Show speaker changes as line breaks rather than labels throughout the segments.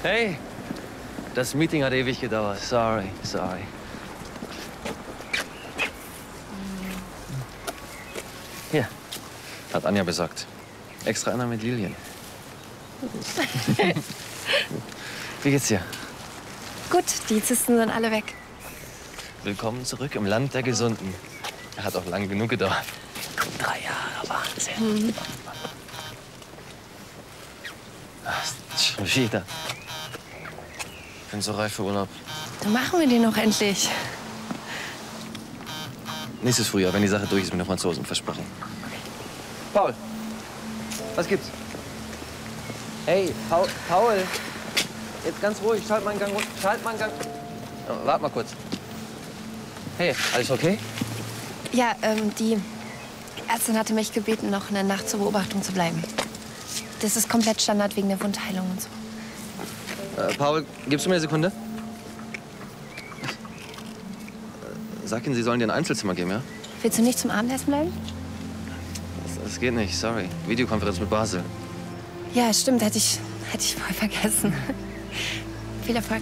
Hey, das Meeting hat ewig gedauert. Sorry. Hier, hat Anja besorgt. Extra einer mit Lilien. Wie geht's dir?
Gut, die Zysten sind alle weg.
Willkommen zurück im Land der Gesunden. Hat auch lang genug gedauert. 3 Jahre, Wahnsinn. Ach, schon wieder. Ich bin so reif für Urlaub.
Dann machen wir den noch endlich.
Nächstes Frühjahr, wenn die Sache durch ist mit den Franzosen, versprochen. Paul, was gibt's? Hey, Paul. Jetzt ganz ruhig, schalt mal einen Gang runter. Oh, warte mal kurz. Hey, alles okay?
Ja, die Ärztin hatte mich gebeten, noch eine Nacht zur Beobachtung zu bleiben. Das ist komplett Standard wegen der Wundheilung und so.
Paul, gibst du mir eine Sekunde? Sag ihnen, sie sollen dir ein Einzelzimmer geben, ja?
Willst du nicht zum Abendessen bleiben?
Das geht nicht, sorry. Videokonferenz mit Basel.
Ja, stimmt, hätte ich voll vergessen. Viel Erfolg.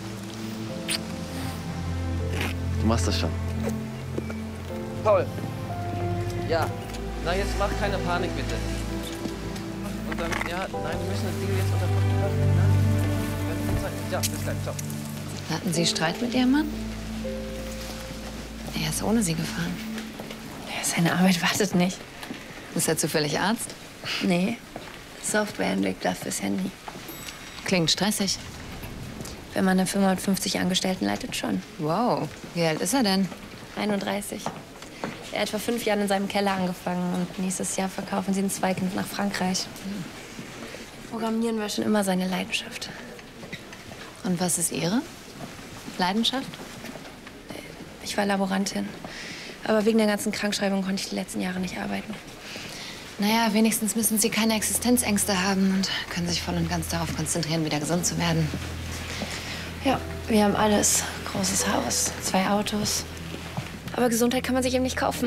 Du machst das schon. Paul. Ja. Na, jetzt mach keine Panik, bitte. Und dann, ja, nein, wir müssen das Ding jetzt unter Kontrolle halten. Ja, bis gleich, ciao.
Hatten Sie Streit mit Ihrem Mann? Er ist ohne Sie gefahren.
Ja, seine Arbeit wartet nicht.
Ist er zufällig Arzt?
Nee, Softwareentwickler fürs Handy.
Klingt stressig.
Wenn man eine Firma mit 50 Angestellten leitet, schon.
Wow, wie alt ist er denn?
31. Er hat vor 5 Jahren in seinem Keller angefangen und nächstes Jahr verkaufen sie ein Zweigkind nach Frankreich. Programmieren war schon immer seine Leidenschaft.
Und was ist Ihre Leidenschaft?
Ich war Laborantin. Aber wegen der ganzen Krankschreibung konnte ich die letzten Jahre nicht arbeiten.
Naja, wenigstens müssen Sie keine Existenzängste haben und können sich voll und ganz darauf konzentrieren, wieder gesund zu werden.
Ja, wir haben alles. Großes Haus, 2 Autos. Aber Gesundheit kann man sich eben nicht kaufen.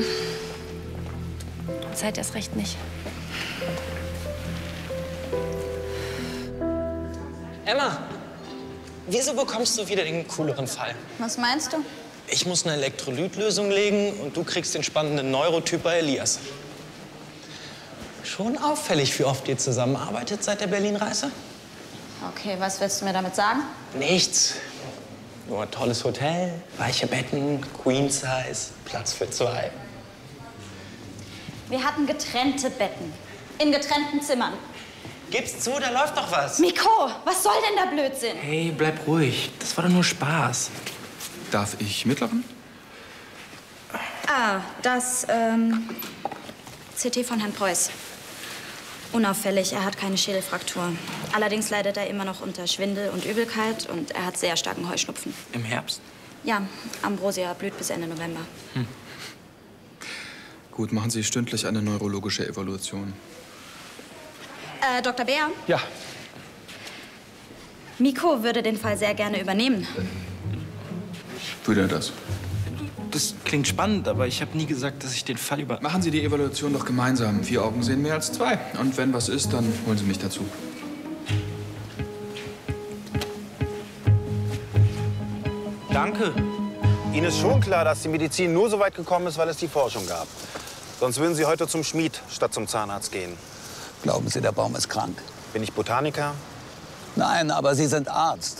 Zeit erst recht nicht.
Emma, wieso bekommst du wieder den cooleren Fall?
Was meinst du?
Ich muss eine Elektrolytlösung legen und du kriegst den spannenden Neurotyp bei Elias. Schon auffällig, wie oft ihr zusammenarbeitet seit der Berlin-Reise?
Okay, was willst du mir damit sagen?
Nichts. Nur tolles Hotel, weiche Betten, Queen Size, Platz für 2.
Wir hatten getrennte Betten. In getrennten Zimmern.
Gib's zu, da läuft doch was.
Miko, was soll denn der Blödsinn?
Hey, bleib ruhig. Das war doch nur Spaß.
Darf ich mitlachen?
Ah, das, CT von Herrn Preuß. Unauffällig, er hat keine Schädelfraktur. Allerdings leidet er immer noch unter Schwindel und Übelkeit und er hat sehr starken Heuschnupfen.
Im Herbst?
Ja, Ambrosia blüht bis Ende November.
Gut, machen Sie stündlich eine neurologische Evaluation.
Dr. Bär?
Ja.
Miko würde den Fall sehr gerne übernehmen.
Würde er das?
Das klingt spannend, aber ich habe nie gesagt, dass ich den Fall
Machen Sie die Evaluation doch gemeinsam. 4 Augen sehen mehr als 2. Und wenn was ist, dann holen Sie mich dazu.
Danke.
Ihnen ist schon klar, dass die Medizin nur so weit gekommen ist, weil es die Forschung gab. Sonst würden Sie heute zum Schmied statt zum Zahnarzt gehen.
Glauben Sie, der Baum ist krank?
Bin ich Botaniker?
Nein, aber Sie sind Arzt.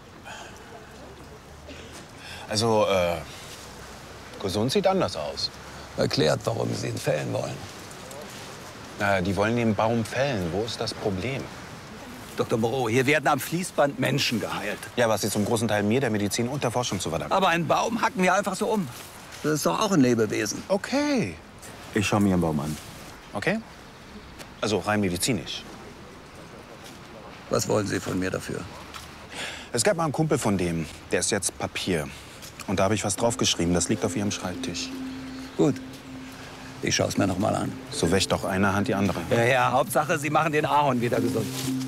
Also, gesund sieht anders aus.
Erklärt, warum Sie ihn fällen wollen.
Die wollen den Baum fällen. Wo ist das Problem?
Dr. Moreau, hier werden am Fließband Menschen geheilt.
Ja, was Sie zum großen Teil mir, der Medizin und der Forschung zu verdanken.
Aber einen Baum hacken wir einfach so um. Das ist doch auch ein Lebewesen.
Okay. Ich schaue mir einen Baum an. Okay? Also rein medizinisch.
Was wollen Sie von mir dafür?
Es gab mal einen Kumpel von dem, der ist jetzt Papier. Und da habe ich was draufgeschrieben. Das liegt auf Ihrem Schreibtisch.
Gut. Ich schaue es mir noch mal an.
So wäscht doch eine Hand die andere.
Ja, Hauptsache, Sie machen den Ahorn wieder gesund.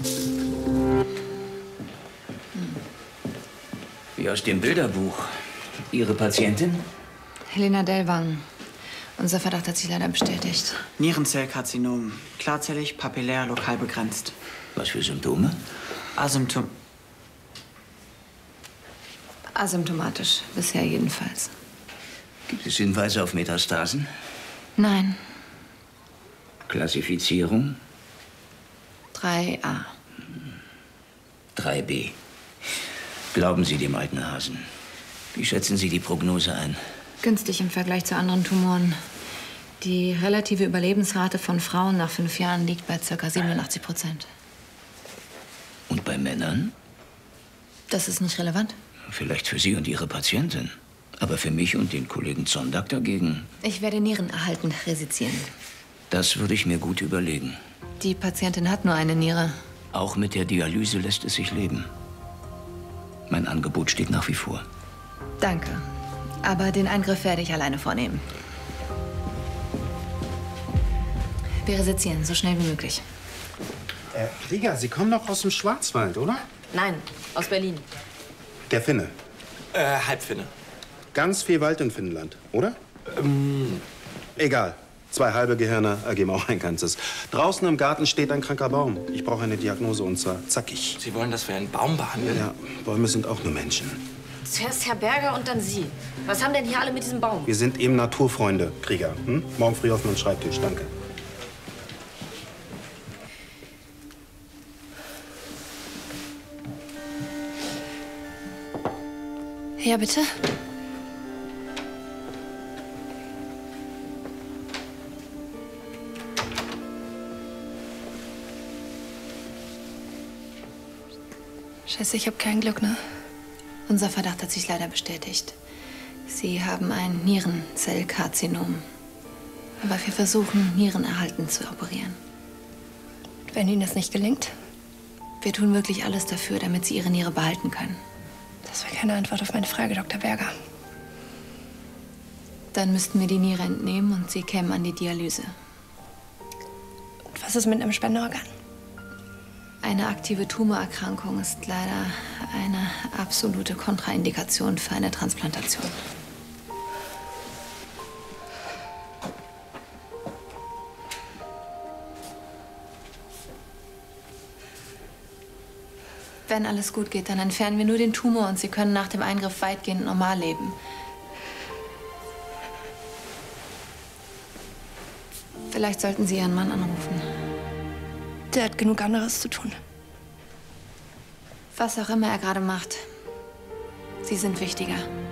Wie aus dem Bilderbuch. Ihre Patientin?
Helena Dellwang. Unser Verdacht hat sich leider bestätigt.
Nierenzellkarzinom. Klarzellig, papillär, lokal begrenzt.
Was für Symptome?
Asymptom.
Asymptomatisch, bisher jedenfalls.
Gibt es Hinweise auf Metastasen?
Nein,
Klassifizierung?
3a.
3b. Glauben Sie dem alten Hasen? Wie schätzen Sie die Prognose ein?
Günstig im Vergleich zu anderen Tumoren. Die relative Überlebensrate von Frauen nach 5 Jahren liegt bei ca. 87%.
Und bei Männern?
Das ist nicht relevant.
Vielleicht für Sie und Ihre Patientin. Aber für mich und den Kollegen Zondak dagegen.
Ich werde Nieren erhalten, resizieren.
Das würde ich mir gut überlegen.
Die Patientin hat nur eine Niere.
Auch mit der Dialyse lässt es sich leben. Mein Angebot steht nach wie vor.
Danke. Aber den Eingriff werde ich alleine vornehmen. Wir resizieren, so schnell wie möglich.
Krieger, Sie kommen doch aus dem Schwarzwald, oder?
Nein, aus Berlin.
Der Finne.
Halbfinne.
Ganz viel Wald in Finnland, oder? Egal. 2 halbe Gehirne ergeben auch ein ganzes. Draußen im Garten steht ein kranker Baum. Ich brauche eine Diagnose und zwar zackig.
Sie wollen, dass wir einen Baum behandeln?
Ja, Bäume sind auch nur Menschen.
Zuerst Herr Berger und dann Sie. Was haben denn hier alle mit diesem Baum?
Wir sind eben Naturfreunde, Krieger. Hm? Morgen früh auf meinem Schreibtisch. Danke.
Ja, bitte? Scheiße, ich habe kein Glück, ne?
Unser Verdacht hat sich leider bestätigt. Sie haben ein Nierenzellkarzinom. Aber wir versuchen, Nierenerhalten zu operieren.
Wenn Ihnen das nicht gelingt?
Wir tun wirklich alles dafür, damit Sie Ihre Niere behalten können.
Das war keine Antwort auf meine Frage, Dr. Berger.
Dann müssten wir die Niere entnehmen und Sie kämen an die Dialyse.
Und was ist mit einem Spenderorgan?
Eine aktive Tumorerkrankung ist leider eine absolute Kontraindikation für eine Transplantation. Wenn alles gut geht, dann entfernen wir nur den Tumor und Sie können nach dem Eingriff weitgehend normal leben. Vielleicht sollten Sie Ihren Mann anrufen.
Der hat genug anderes zu tun.
Was auch immer er gerade macht, Sie sind wichtiger.